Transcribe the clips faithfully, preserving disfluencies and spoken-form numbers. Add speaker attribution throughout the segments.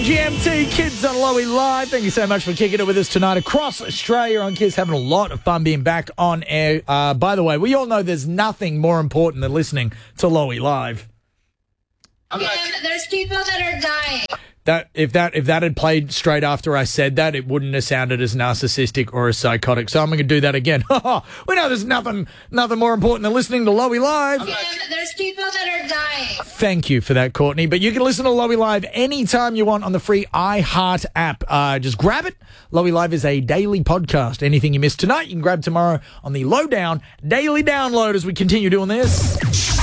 Speaker 1: G M T Kids on Lowy Live. Thank you so much for kicking it with us tonight across Australia on Kiss. Having a lot of fun being back on air. Uh, by the way, we all know there's nothing more important than listening to Lowy Live.
Speaker 2: Yeah, there's people that are dying.
Speaker 1: That if that if that had played straight after I said that, it wouldn't have sounded as narcissistic or as psychotic. So I'm going to do that again. We know there's nothing nothing more important than listening to Lowy Live.
Speaker 2: Yeah, there's people that are dying.
Speaker 1: Thank you for that, Courtney. But you can listen to Lowy Live anytime you want on the free iHeart app. Uh, just grab it. Lowy Live is a daily podcast. Anything you missed tonight, you can grab tomorrow on the Lowdown Daily Download as we continue doing this.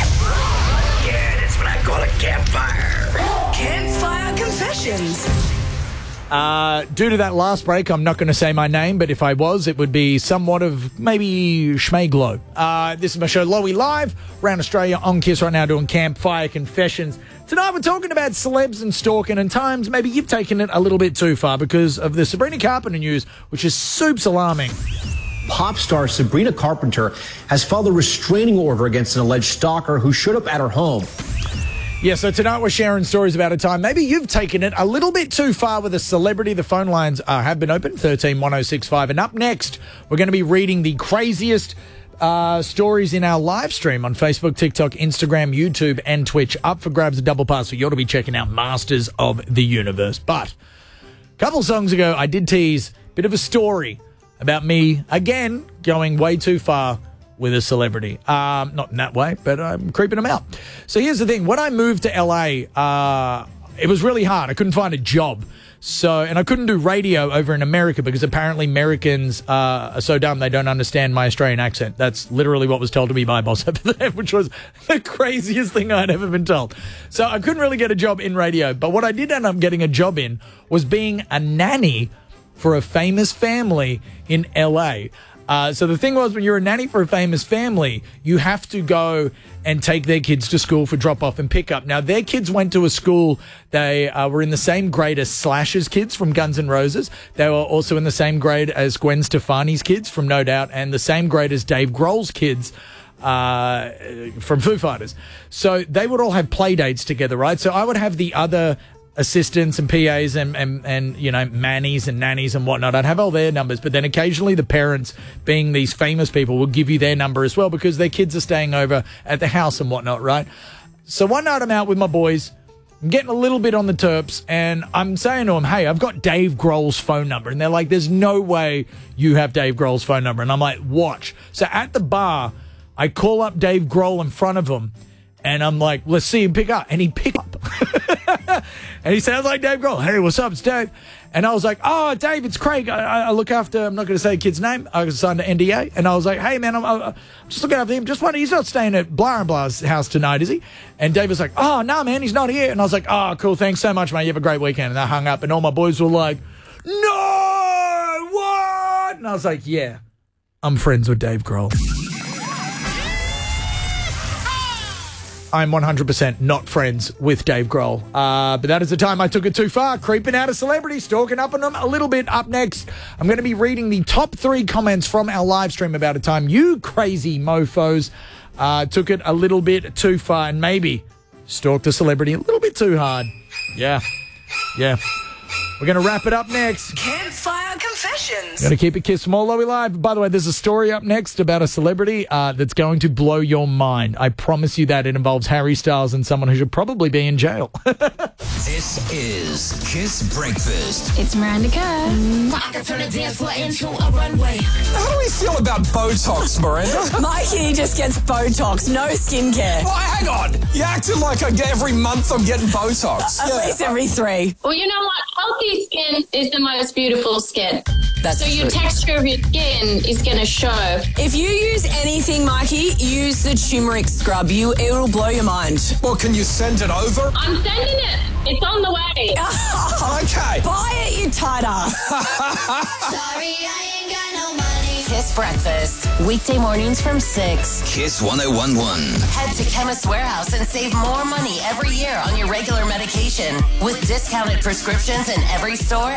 Speaker 3: Yeah, that's what I call a campfire.
Speaker 4: Campfire Confessions.
Speaker 1: Uh, due to that last break, I'm not going to say my name, but if I was, it would be somewhat of maybe Schmeglo. Uh, this is my show, Lowy Live, around Australia on Kiss right now doing Campfire Confessions. Tonight we're talking about celebs and stalking, and times maybe you've taken it a little bit too far because of the Sabrina Carpenter news, which is soups alarming.
Speaker 5: Pop star Sabrina Carpenter has filed a restraining order against an alleged stalker who showed up at her home.
Speaker 1: Yeah, so tonight we're sharing stories about a time maybe you've taken it a little bit too far with a celebrity. The phone lines uh, have been open, thirteen one oh six five. And up next, we're going to be reading the craziest uh, stories in our live stream on Facebook, TikTok, Instagram, YouTube, and Twitch. Up for grabs, a double pass for you to be checking out Masters of the Universe. But a couple songs ago, I did tease a bit of a story about me, again, going way too far with a celebrity. Um, not in that way, but I'm creeping them out. So here's the thing. When I moved to L A, uh, it was really hard. I couldn't find a job. So, and I couldn't do radio over in America because apparently Americans uh, are so dumb they don't understand my Australian accent. That's literally what was told to me by a boss over there, which was the craziest thing I'd ever been told. So I couldn't really get a job in radio. But what I did end up getting a job in was being a nanny for a famous family in L A. Uh, so the thing was, when you're a nanny for a famous family, you have to go and take their kids to school for drop-off and pick-up. Now, their kids went to a school, they uh, were in the same grade as Slash's kids from Guns N' Roses. They were also in the same grade as Gwen Stefani's kids from No Doubt, and the same grade as Dave Grohl's kids uh, from Foo Fighters. So they would all have play dates together, right? So I would have the other assistants and P As and, and, and, you know, mannies and nannies and whatnot. I'd have all their numbers, but then occasionally the parents, being these famous people, will give you their number as well because their kids are staying over at the house and whatnot, right? So one night I'm out with my boys, I'm getting a little bit on the terps, and I'm saying to them, hey, I've got Dave Grohl's phone number. And they're like, there's no way you have Dave Grohl's phone number. And I'm like, watch. So at the bar, I call up Dave Grohl in front of them, and I'm like, let's see him pick up. And he picked up. And he sounds like Dave Grohl. Hey, what's up? It's Dave. And I was like, oh, Dave, it's Craig. I, I look after, I'm not going to say the kid's name. I was signed to N D A. And I was like, hey, man, I'm, I'm just looking after him. Just wondering, he's not staying at blah and blah's house tonight, is he? And Dave was like, oh, no, man, he's not here. And I was like, oh, cool. Thanks so much, man. You have a great weekend. And I hung up, and all my boys were like, no, what? And I was like, yeah, I'm friends with Dave Grohl. I'm one hundred percent not friends with Dave Grohl. Uh, but that is the time I took it too far. Creeping out a celebrity, stalking up on them a little bit. Up next, I'm going to be reading the top three comments from our live stream about a time you crazy mofos uh, took it a little bit too far and maybe stalked a celebrity a little bit too hard. Yeah. Yeah. We're going to wrap it up next.
Speaker 4: Campfire Confessions.
Speaker 1: Going to keep it Kiss from all Lowy Live. By the way, there's a story up next about a celebrity uh, that's going to blow your mind. I promise you that. It involves Harry Styles and someone who should probably be in jail.
Speaker 3: This is Kiss Breakfast.
Speaker 6: It's Miranda Kerr.
Speaker 2: I can turn the dance floor into a runway.
Speaker 7: How do we feel about Botox, Miranda?
Speaker 4: Mikey just gets Botox, no skincare.
Speaker 7: Oh, hang on. You acting like I get every month I'm getting Botox.
Speaker 4: At least every three.
Speaker 6: Well, you know what? Healthy skin is the most beautiful skin.
Speaker 4: That's
Speaker 6: so your
Speaker 4: true.
Speaker 6: texture of your skin is going to show.
Speaker 4: If you use anything, Mikey, use the turmeric scrub. You, it'll blow your mind.
Speaker 7: Well, can you send it over?
Speaker 6: I'm sending it. It's on the way.
Speaker 7: Okay.
Speaker 4: Buy it, you tight ass.
Speaker 2: Sorry, I ain't got no money.
Speaker 8: Kiss Breakfast, weekday mornings from six.
Speaker 3: Kiss one oh one one.
Speaker 8: Head to Chemist Warehouse and save more money every year on your regular medication with discounted prescriptions in every store